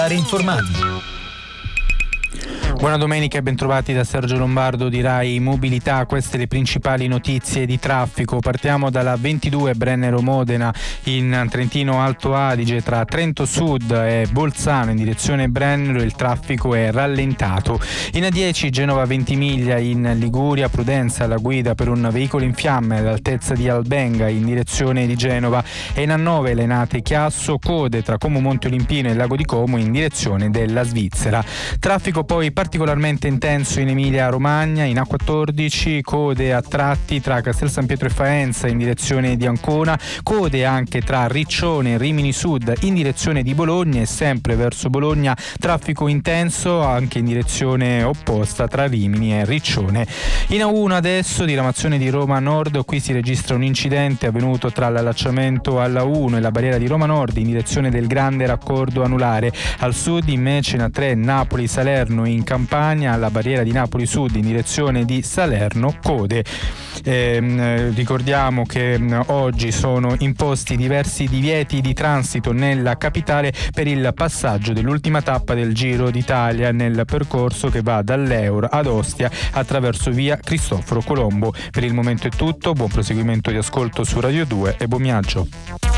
Informati. Buona domenica e bentrovati da Sergio Lombardo di Rai Mobilità. Queste le principali notizie di traffico. Partiamo dalla 22 Brennero-Modena in Trentino Alto Adige tra Trento Sud e Bolzano in direzione Brennero il traffico è rallentato. In A10 Genova Ventimiglia in Liguria, prudenza alla guida per un veicolo in fiamme all'altezza di Albenga in direzione di Genova, e in A9 Lenate Chiasso, code tra Como Monte Olimpino e Lago di Como in direzione della Svizzera. Traffico poi particolarmente intenso in Emilia-Romagna, in A14 code a tratti tra Castel San Pietro e Faenza in direzione di Ancona, code anche tra Riccione e Rimini Sud in direzione di Bologna, e sempre verso Bologna traffico intenso anche in direzione opposta tra Rimini e Riccione. In A1 adesso diramazione di Roma Nord, qui si registra un incidente avvenuto tra l'allacciamento alla 1 e la barriera di Roma Nord in direzione del grande raccordo anulare. Al sud invece in A3 Napoli-Salerno in Campania, alla barriera di Napoli Sud in direzione di Salerno, code. Ricordiamo che oggi sono imposti diversi divieti di transito nella capitale per il passaggio dell'ultima tappa del Giro d'Italia nel percorso che va dall'Euro ad Ostia attraverso via Cristoforo Colombo. Per il momento è tutto, buon proseguimento di ascolto su Radio 2 e buon viaggio.